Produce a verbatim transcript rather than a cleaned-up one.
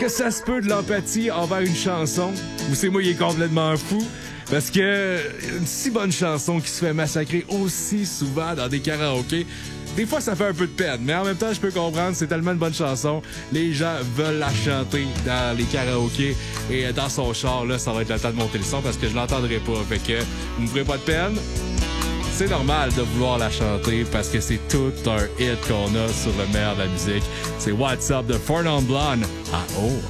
que ça se peut de l'empathie envers une chanson ou c'est moi qui est complètement fou? Parce que une si bonne chanson qui se fait massacrer aussi souvent dans des karaokés, des fois ça fait un peu de peine, mais en même temps je peux comprendre, c'est tellement une bonne chanson, les gens veulent la chanter dans les karaokés et dans son char, là ça va être le temps de monter le son parce que je l'entendrai pas, fait que vous me ferez pas de peine. C'est normal de vouloir la chanter parce que c'est tout un hit qu'on a sur le meilleur de la musique. C'est What's Up de Four Non Blonde à O.